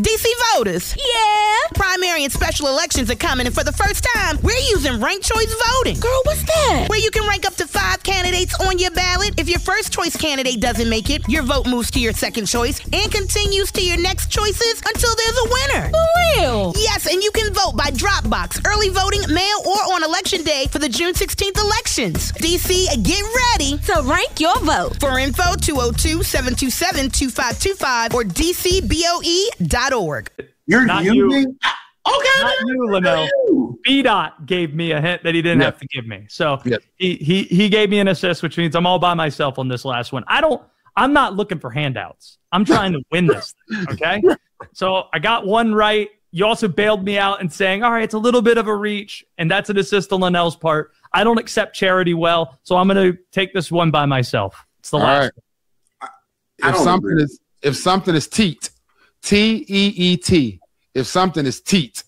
DC voters. Yeah. Primary and special elections are coming, and for the first time, we're using ranked choice voting. Girl, what's that? Where you can rank up to 5 candidates on your ballot. If your first choice candidate doesn't make it, your vote moves to your second choice and continues to your next choices until there's a winner. For real? Yes, and you can vote by drop box, early voting, mail, or on election day for the June 16th elections. DC, get ready to rank your vote. For info, 202-727-2525 or dcboe.org. You're Not using? you. Okay. Not you, Linnell. B-Dot gave me a hint that he didn't have to give me. So he gave me an assist, which means I'm all by myself on this last one. I'm not looking for handouts. I'm trying to win this thing, okay? So I got one right. You also bailed me out and saying, all right, it's a little bit of a reach, and that's an assist on Linnell's part. I don't accept charity well, so I'm going to take this one by myself. It's the last one. If something is teat, T-E-E-T, if something is teat,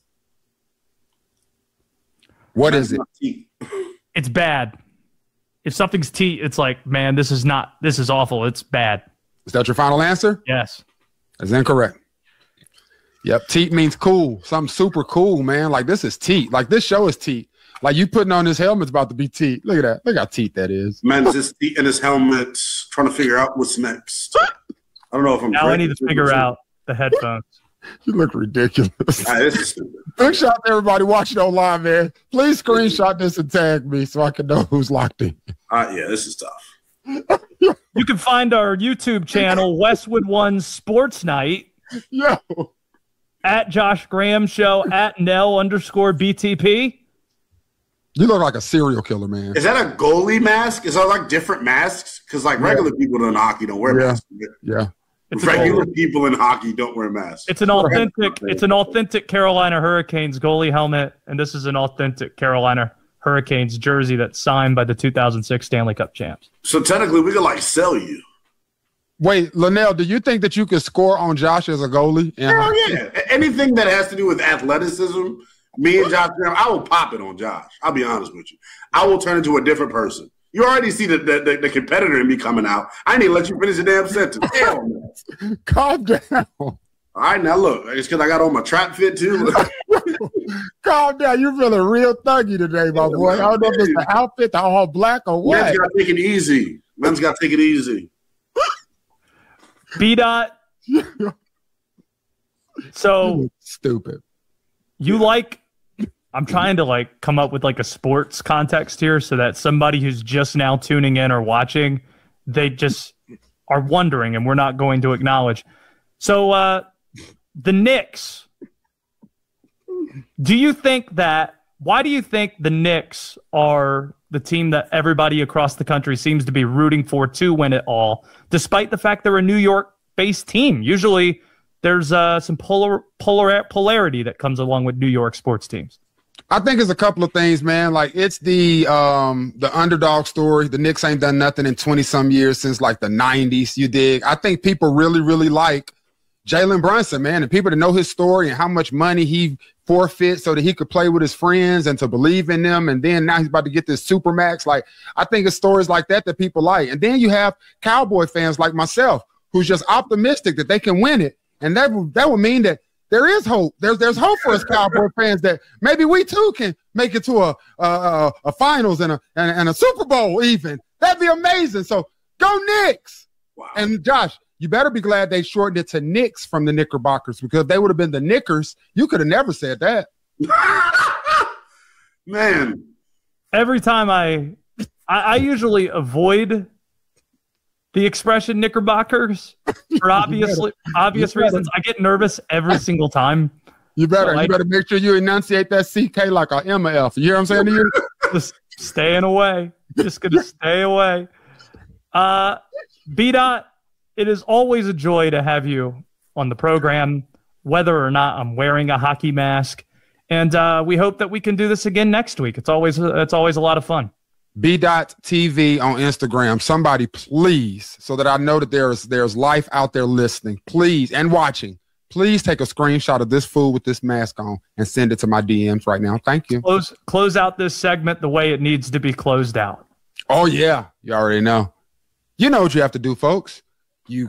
what is it? It's bad. If something's teat, it's like, man, this is awful. It's bad. Is that your final answer? Yes. That's incorrect. Yep, teat means cool. Something super cool, man. Like, this is teat. Like, this show is teat. Like, you putting on this helmet's about to be teat. Look at that. Look how teat that is. Man's just teat in his helmet, trying to figure out what's next. I don't know if I'm. Now I need to figure out the headphones. You look ridiculous. This is stupid. Big shout out to everybody watching online, man. Please screenshot this and tag me so I can know who's locked in. Yeah, this is tough. You can find our YouTube channel, Westwood One Sports Night. Yo. At Josh Graham Show, at Nell_BTP. You look like a serial killer, man. Is that a goalie mask? Is that like different masks? Because like regular people in hockey don't wear masks. Yeah. Regular people in hockey don't wear masks. It's an authentic Carolina Hurricanes goalie helmet, and this is an authentic Carolina Hurricanes jersey that's signed by the 2006 Stanley Cup champs. So technically, we could like sell you. Wait, Linnell, do you think that you could score on Josh as a goalie? Hell yeah. Anything that has to do with athleticism, me and Josh, I will pop it on Josh. I'll be honest with you. I will turn into a different person. You already see the competitor in me coming out. I need to let you finish the damn sentence. Hell no. Calm down. All right, now look. It's because I got on my trap fit too. Calm down. You're feeling real thuggy today, my boy. I don't know if it's the outfit, the all black, or what. Man's got to take it easy. Man's got to take it easy. B-Dot. So stupid. I'm trying to like come up with like a sports context here so that somebody who's just now tuning in or watching, they just are wondering and we're not going to acknowledge. So the Knicks, why do you think the Knicks are the team that everybody across the country seems to be rooting for to win it all, despite the fact they're a New York-based team? Usually there's some polarity that comes along with New York sports teams. I think it's a couple of things, man. Like, it's the underdog story. The Knicks ain't done nothing in 20-some years since, like, the 90s, you dig? I think people really, really like Jalen Brunson, man, and people to know his story and how much money he forfeit so that he could play with his friends and to believe in them, and then now he's about to get this Supermax. Like, I think it's stories like that that people like. And then you have Cowboy fans like myself who's just optimistic that they can win it, and that would mean that there is hope. There's hope for us Cowboy fans that maybe we too can make it to a finals and a Super Bowl even. That'd be amazing. So go Knicks. Wow. And Josh, you better be glad they shortened it to Knicks from the Knickerbockers, because if they would have been the Knickers, you could have never said that. Man. Every time I usually avoid the expression Knickerbockers for obvious reasons. I get nervous every single time. You better make sure you enunciate that CK like a MF. You hear what I'm saying to you? Just staying away. Just gonna stay away. B-Dot, it is always a joy to have you on the program, whether or not I'm wearing a hockey mask. And we hope that we can do this again next week. It's always a lot of fun. B.TV on Instagram. Somebody, please, so that I know that there's life out there listening, please, and watching. Please take a screenshot of this fool with this mask on and send it to my DMs right now. Thank you. Close out this segment the way it needs to be closed out. Oh, yeah. You already know. You know what you have to do, folks.